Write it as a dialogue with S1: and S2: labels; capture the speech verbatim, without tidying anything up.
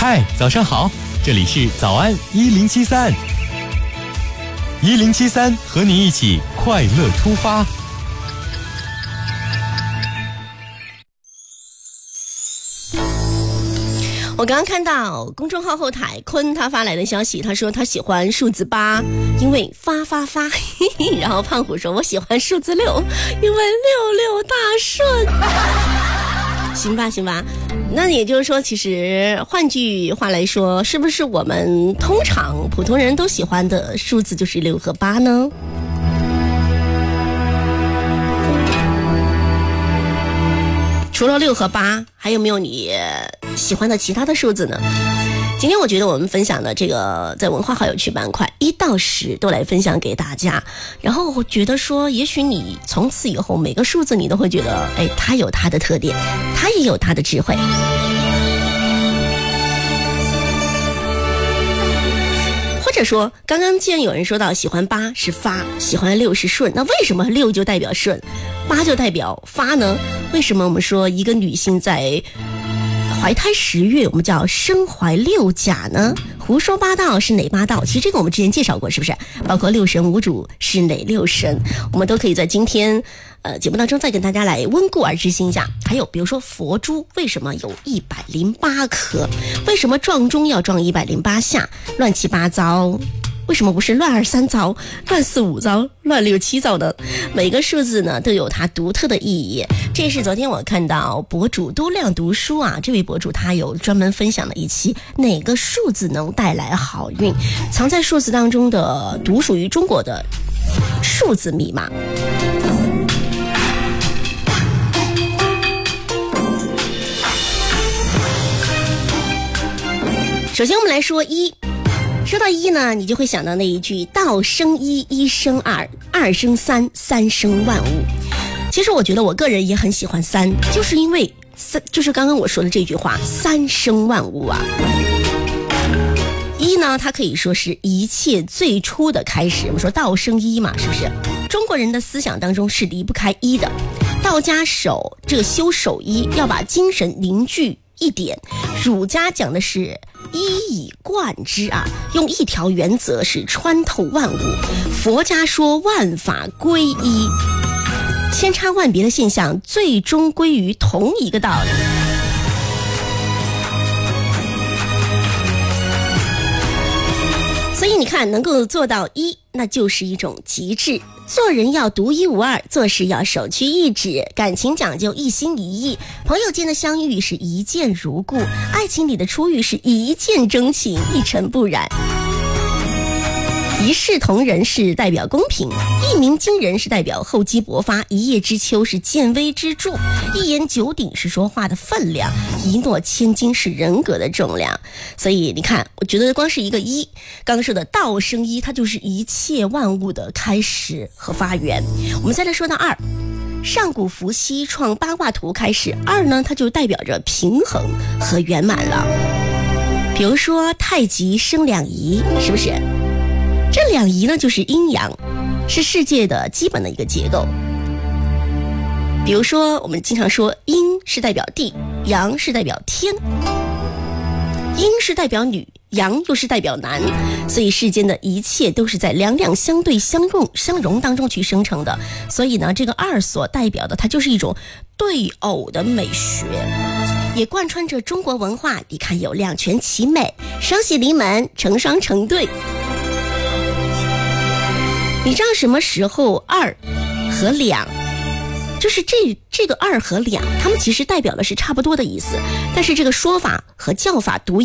S1: 嗨，早上好，这里是早安一零七三，一零七三和你一起快乐出发。
S2: 我刚刚看到公众号后台坤他发来的消息，他说他喜欢数字八，因为发发发。然后胖虎说我喜欢数字六，因为六六大顺。行吧行吧，那也就是说，其实换句话来说，是不是我们通常普通人都喜欢的数字就是六和八呢？除了六和八，还有没有你喜欢的其他的数字呢？今天我觉得我们分享的这个在文化好有趣板块一到十都来分享给大家，然后我觉得说也许你从此以后每个数字你都会觉得哎，它有它的特点，它也有它的智慧。或者说刚刚既然有人说到喜欢八是发，喜欢六是顺，那为什么六就代表顺，八就代表发呢？为什么我们说一个女性在怀胎十月我们叫身怀六甲呢？胡说八道是哪八道？其实这个我们之前介绍过，是不是？包括六神无主是哪六神，我们都可以在今天呃节目当中再跟大家来温故而知新一下。还有比如说佛珠为什么有一百零八颗，为什么撞钟要撞一百零八下，乱七八糟，为什么不是乱二三糟，乱四五糟，乱六七糟呢？每个数字呢都有它独特的意义。这是昨天我看到博主多亮读书啊，这位博主他有专门分享了一期哪个数字能带来好运，藏在数字当中的独属于中国的数字密码。首先我们来说一，说到一呢，你就会想到那一句道生一，一生二，二生三，三生万物。其实我觉得我个人也很喜欢三，就是因为三，就是刚刚我说的这句话，三生万物啊。一呢，它可以说是一切最初的开始。我们说道生一嘛，是不是？中国人的思想当中是离不开一的。道家守这个修守一，要把精神凝聚一点。儒家讲的是一以贯之啊，用一条原则是穿透万物。佛家说万法归一，千差万别的现象最终归于同一个道理。所以你看，能够做到一，那就是一种极致。做人要独一无二，做事要首屈一指，感情讲究一心一意，朋友间的相遇是一见如故，爱情里的初遇是一见钟情，一尘不染。一视同仁是代表公平，一鸣惊人是代表厚积薄发，一叶知秋是见微知著，一言九鼎是说话的分量，一诺千金是人格的重量。所以你看，我觉得光是一个一，刚刚说的道生一，它就是一切万物的开始和发源。我们再来说到二，上古伏羲创八卦图开始，二呢它就代表着平衡和圆满了。比如说太极生两仪，是不是？这两仪呢就是阴阳，是世界的基本的一个结构。比如说我们经常说阴是代表地，阳是代表天，阴是代表女，阳又是代表男，所以世间的一切都是在两两相对相融相融当中去生成的。所以呢，这个二所代表的它就是一种对偶的美学，也贯穿着中国文化。你看有两全其美，双喜临门，成双成对。你知道什么时候二和两，就是这这个二和两，它们其实代表的是差不多的意思，但是这个说法和叫法读音